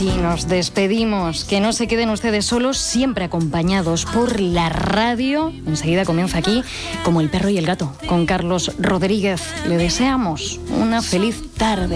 sí, nos despedimos. Que no se queden ustedes solos, siempre acompañados por la radio. Enseguida comienza aquí Como el perro y el gato, con Carlos Rodríguez. Le deseamos una feliz tarde.